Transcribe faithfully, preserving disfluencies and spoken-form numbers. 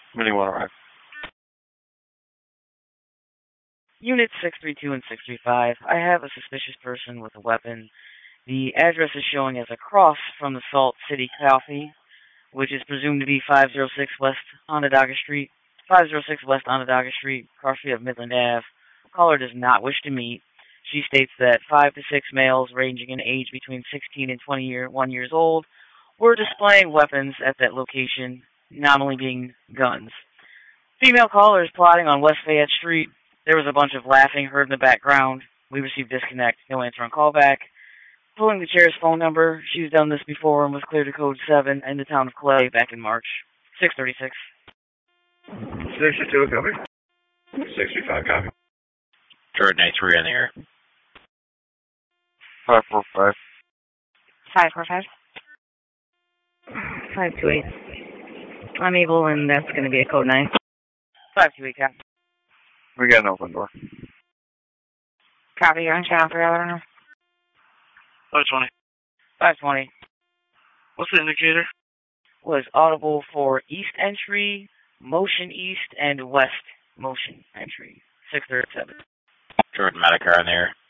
When do you want to arrive? Units six three two and six three five. I have a suspicious person with a weapon. The address is showing as across from the Salt City Coffee, which is presumed to be five oh six West Onondaga Street. five oh six West Onondaga Street, cross street of Midland Avenue. The caller does not wish to meet. She states that five to six males ranging in age between sixteen and twenty-one years old were displaying weapons at that location, nominally being guns. Female caller is plotting on West Fayette Street. There was a bunch of laughing heard in the background. We received disconnect, no answer on callback. Pulling the chair's phone number. She's done this before and was cleared to code seven in the town of Clay back in March. six thirty-six. six two, copy. six three five, copy. Jordan eight three in the air. five four five. five four five. five two eight. I'm able, and that's going to be a code nine. five two eight, Cap. We got an open door. Copy, you're on channel three, I don't know. five twenty. five twenty. What's the indicator? Was audible for east entry, motion east, and west motion entry. six thirty-seven. Jordan Medicar in the air.